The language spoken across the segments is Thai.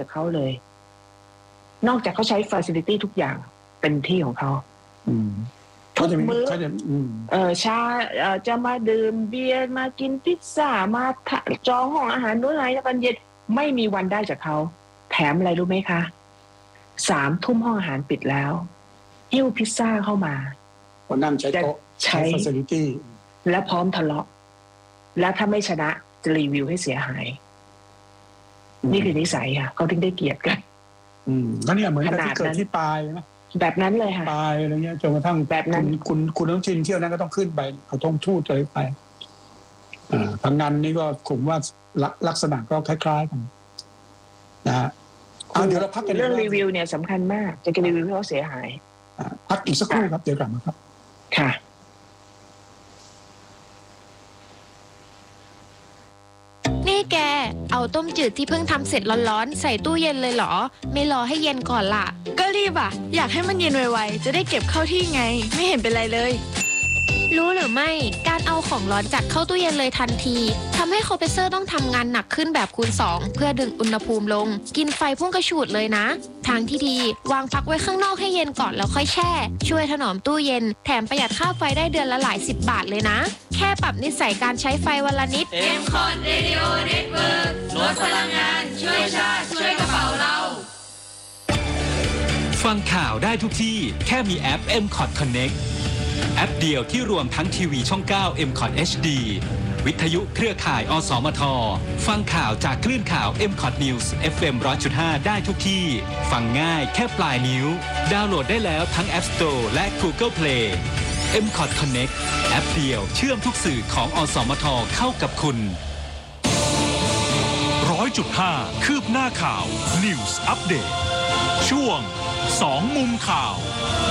เขาเลยนอกจากเขาใช้ facility ทุกอย่างเป็นที่ของเขาทุกมื้อจะมาดื่มเบียร์มากินพิซซ่ามาจองห้องอาหารมื้อไหนแล้วกันเย็นไม่มีวันได้จากเขาแถมอะไรรู้ไหมคะ3 ทุ่มห้องอาหารปิดแล้วหิ้วพิซซ่าเข้ามาคนนั่งใช้โต๊ะใช้ facility และพร้อมทะเลาะแล้วถ้าไม่ชนะจะรีวิวให้เสียหายนี่คือนิสัยค่ะเขาถึงได้เกลียดกันแล้วเนี่ยเหมือนกับที่เกิดที่ปลายนะแบบนั้นเลยค่ะปลายอะไรเงี้ยจนกระทั่งแบบนั้นคุณต้องชินเที่ยวนั้นก็ต้องขึ้นไปเขาต้องทูตเลยไปพังงานนี่ก็ผมว่าลักษณะก็คล้ายๆกันนะฮะเดี๋ยวเราพักกันเรื่องรีวิวเนี่ยสำคัญมากจะรีวิวให้เขาเสียหายพักอีกสักครู่ครับเดี๋ยวกลับมาครับค่ะนี่แกเอาต้มจืดที่เพิ่งทำเสร็จร้อนๆใส่ตู้เย็นเลยเหรอไม่รอให้เย็นก่อนล่ะก็รีบอ่ะอยากให้มันเย็นไวๆจะได้เก็บเข้าที่ไงไม่เห็นเป็นไรเลยรู้หรือไม่การเอาของร้อนจัดเข้าตู้เย็นเลยทันทีทำให้คอมเพรสเซอร์ต้องทำงานหนักขึ้นแบบคูณ2เพื่อดึงอุณหภูมิลงกินไฟพุ่งกระฉูดเลยนะทางที่ดีวางพักไว้ข้างนอกให้เย็นก่อนแล้วค่อยแช่ช่วยถนอมตู้เย็นแถมประหยัดค่าไฟได้เดือนละหลาย10 บาทเลยนะแค่ปรับนิสัยการใช้ไฟวันละนิด M-Cot Radio Network ลดพลังงานช่วยชาติช่วยกระเป๋าเราฟังข่าวได้ทุกที่แค่มีแอป M-Cot Connectแอปเดียวที่รวมทั้งทีวีช่อง 9 M-Cot HD วิทยุเครือข่ายอสมทฟังข่าวจากคลื่นข่าว M-Cot News FM 100.5 ได้ทุกที่ฟังง่ายแค่ปลายนิ้วดาวน์โหลดได้แล้วทั้ง App Store และ Google Play M-Cot Connect แอปเดียวเชื่อมทุกสื่อของอสมทเข้ากับคุณ 100.5 คืบหน้าข่าว News Update ช่วง2 มุมข่าว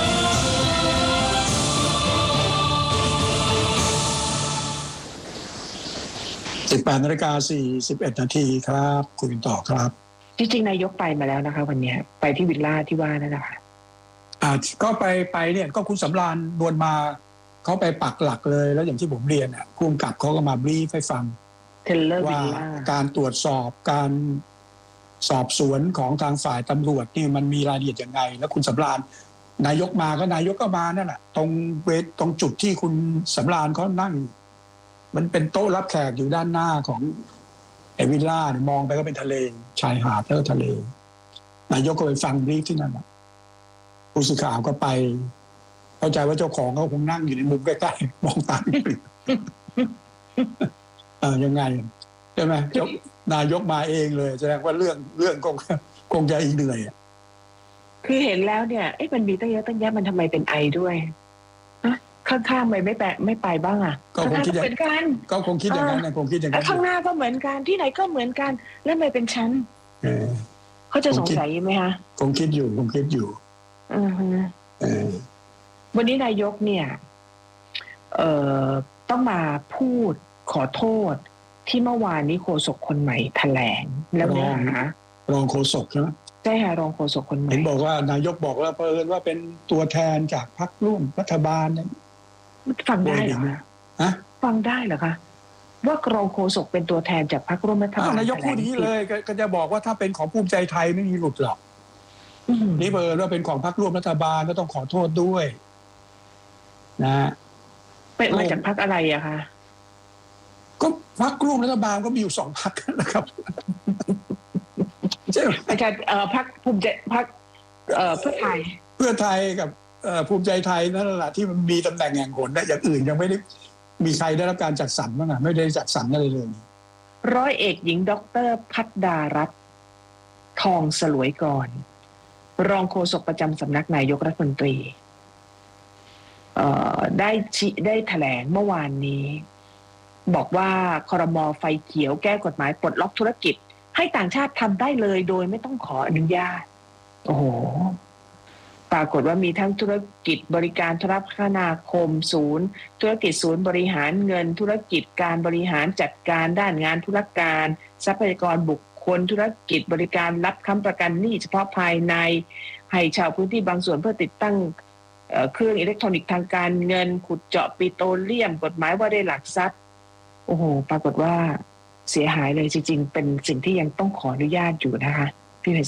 18:41 นาทีครับคุยกันต่อครับจริงๆนายกไปมาแล้วนะคะวันนี้ไปที่วิลล่าที่ว่านั่นนะคะก็ไปเนี่ยก็คุณสำราญนวลมาเขาไปปักหลักเลยแล้วอย่างที่ผมเรียนผู้กำกับเขาก็มาบรีฟให้ฟังว่าการตรวจสอบการสอบสวนของทางฝ่ายตำรวจนี่มันมีรายละเอียดยังไงแล้วคุณสำราญนายกมาก็นายกก็มานั่นแหละตรงจุดที่คุณสำราญเขานั่งมันเป็นโต๊ะรับแขกอยู่ด้านหน้าของวิลล่ามองไปก็เป็นทะเลชายหาดแล้วทะเลนายกก็ไปฟังบรีฟที่นั่นผู้สื่อข่าวก็ไปเข้าใจว่าเจ้าของเขาคงนั่งอยู่ในมุมใกล้ๆมองตามยังไงใช่ไหมนายกมาเองเลยแสดงว่าเรื่องคงจะอีกเหนื่อยคือเห็นแล้วเนี่ยมันมีตั้งเยอะตั้งแยะมันทำไมเป็นไอด้วยข้างๆไม่ไปบ้างก็คงคิดอย่างนั้นก็คงคิดอย่างนั้นคงคิดอย่างนั้นข้างหน้าก็เหมือนกันที่ไหนก็เหมือนกันแล้วไม่เป็นชั้นเขาจะสงสัยไหมคะคงคิดอยู่วันนี้นายกเนี่ยต้องมาพูดขอโทษที่เมื่อวานนี้โฆษกคนใหม่แถลงแล้วเนื้อหารองโฆษกใช่ไหมใช่ค่ะรองโฆษกคนใหม่เห็นบอกว่านายกบอกว่าเผอิญว่าเป็นตัวแทนจากพรรคร่วมรัฐบาลเนี่ยฟังได้เหรอคะฟังได้เหรอคะว่ารองโฆษกเป็นตัวแทนจากพรรคร่วมรัฐบาลนายกพูดอย่างนี้เลยก็จะบอกว่าถ้าเป็นของภูมิใจไทยไม่มีหลุดหรอกนี่เผอิญว่าเป็นของพรรคร่วมรัฐบาลก็ต้องขอโทษด้วยนะเป็นมาจากพรรคอะไรอะคะก็พรรคร่วมรัฐบาลก็มีอยู่2 พรรคนะครับใช่อาจารย์พรรคภูมิใจพรรคเพื่อไทยกับภูมิใจไทยนั่นแหละที่มันมีตำแหน่งแห่งหนนะอย่างอื่นยังไม่ได้มีใครได้รับการจัดสรรบ้างไม่ได้จัดสรรอะไรเลยร้อยเอกหญิงดร.ภัทรดารัตน์ทองสลวยกรรองโฆษกประจำสำนักนายกรัฐมนตรีได้แถลงเมื่อวานนี้บอกว่าครม.ไฟเขียวแก้กฎหมายปลดล็อกธุรกิจให้ต่างชาติทำได้เลยโดยไม่ต้องขออนุญาตโอ้โหปรากฏว่ามีทั้งธุรกิจบริการโทรคมนาคมธุรกิจศูนย์บริหารเงินธุรกิจการบริหารจัดการด้านงานธุรการทรัพยากรบุคคลธุรกิจบริการรับค้ำประกันหนี้เฉพาะภายในให้เช่าพื้นที่บางส่วนเพื่อติดตั้งเครื่องอิเล็กทรอนิกส์ทางการเงินขุดเจาะปิโตรเลียมกฎหมายว่าได้หลักทรัพย์โอ้โหปรากฏว่าเสียหายเลยจริงๆเป็นสิ่งที่ยังต้องขออนุญาตอยู่นะคะ